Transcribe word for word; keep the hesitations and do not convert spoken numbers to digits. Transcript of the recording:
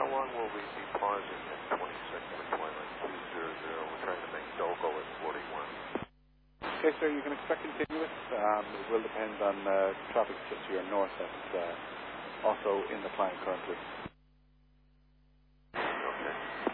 how long will we be pausing at twenty-six for Twilight two zero zero? We're trying to make Dogo at forty-one. Okay, sir, you can expect continuous. Um, it will depend on uh, traffic just to your north. That's uh, also in the plan currently.